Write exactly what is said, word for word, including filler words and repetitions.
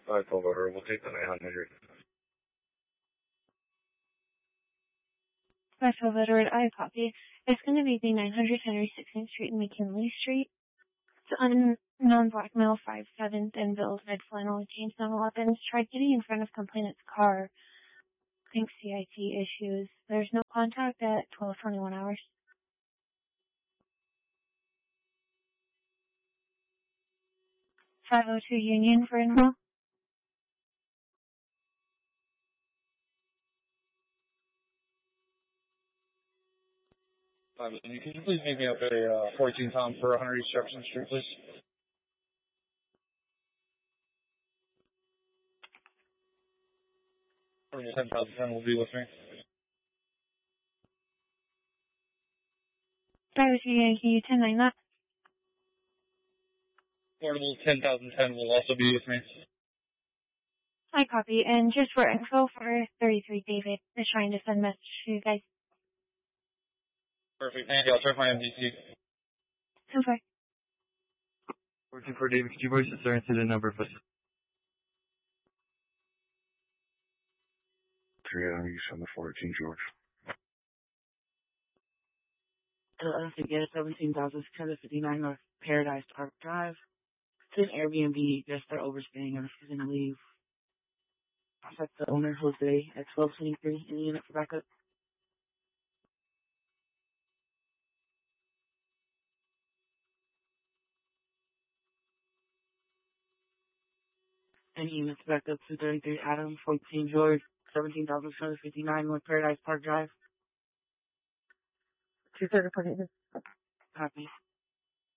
five twelve order, we'll take the nine hundred. five twelve order, I copy. It's going to be the nine hundred Henry sixteenth Street and McKinley Street. It's on non-blackmail five seventh and Bill's red flannel with chains and weapons. Tried getting in front of complainant's car. Think C I T issues. There's no contact at twelve twenty-one hours. five oh two Union for info. Um, can you please make me up a uh, fourteen pound per one hundred East Jefferson Street, please? ten thousand ten will be with me. five oh two Union, can you ten nine that? Portable ten thousand ten will also be with me. I copy. And just for info for thirty-three David, they're trying to send a message to you guys. Perfect. Thank you. I'll check my M D C. Okay. Working for David, could you voice the sir incident number, please? three on East on the fourteen, George. L S again, seventeen thousand six hundred fifty-nine North Paradise Park Drive. It's an Airbnb. Guests are overstaying and refusing to leave. Contact the owner, Jose, at twelve twenty-three in the unit for backup. Any units back up two thirty-three Adam, fourteen George, seventeen thousand six hundred fifty-nine North Paradise Park Drive. two thirty-three Copy.